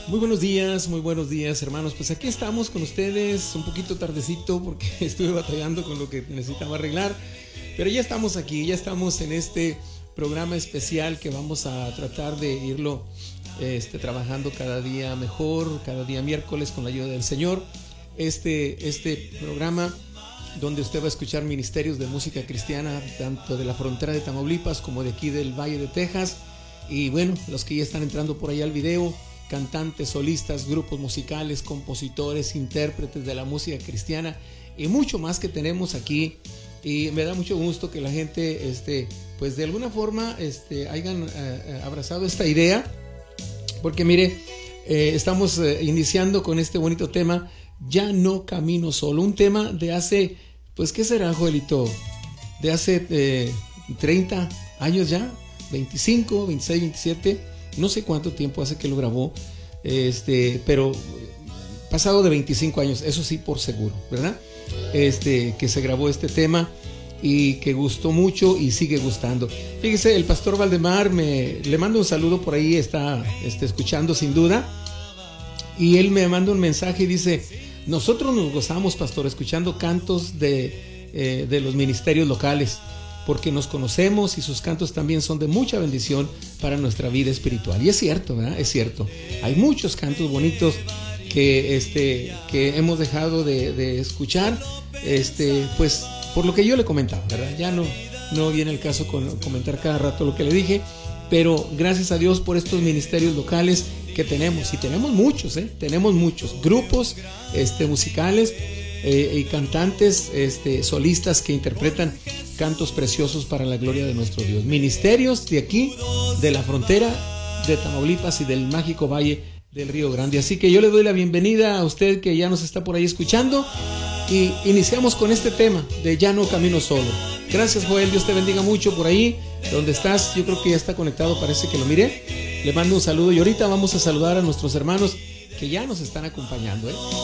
Muy buenos días, hermanos. Pues aquí estamos con ustedes, un poquito tardecito porque estuve batallando con lo que necesitaba arreglar, pero ya estamos aquí, ya estamos en este programa especial que vamos a tratar de irlo trabajando cada día mejor, cada día miércoles con la ayuda del Señor. Este programa donde usted va a escuchar ministerios de música cristiana, tanto de la frontera de Tamaulipas como de aquí del Valle de Texas. Y bueno, los que ya están entrando por ahí al video, cantantes, solistas, grupos musicales, compositores, intérpretes de la música cristiana y mucho más que tenemos aquí. Y me da mucho gusto que la gente, pues de alguna forma, hayan abrazado esta idea, porque mire, estamos iniciando con este bonito tema, Ya no camino solo, un tema de hace, pues ¿qué será, Joelito? De hace 30 años ya, 25, 26, 27, no sé cuánto tiempo hace que lo grabó, pero pasado de 25 años, eso sí por seguro, ¿verdad? Que se grabó este tema y que gustó mucho y sigue gustando. Fíjese, el pastor Valdemar le mando un saludo, por ahí está escuchando sin duda, y él me manda un mensaje y dice: nosotros nos gozamos, pastor, escuchando cantos de los ministerios locales, porque nos conocemos y sus cantos también son de mucha bendición para nuestra vida espiritual. Y es cierto, ¿verdad? Es cierto. Hay muchos cantos bonitos que hemos dejado de escuchar, pues por lo que yo le comentaba, ¿verdad? Ya no viene el caso comentar cada rato lo que le dije, pero gracias a Dios por estos ministerios locales que tenemos, y tenemos muchos grupos musicales y cantantes solistas que interpretan cantos preciosos para la gloria de nuestro Dios. Ministerios de aquí, de la frontera de Tamaulipas y del mágico Valle del Río Grande. Así que yo le doy la bienvenida a usted que ya nos está por ahí escuchando, y iniciamos con este tema de Ya no camino solo. Gracias, Joel, Dios te bendiga mucho por ahí donde estás. Yo creo que ya está conectado, parece que lo miré. Le mando un saludo y ahorita vamos a saludar a nuestros hermanos que ya nos están acompañando,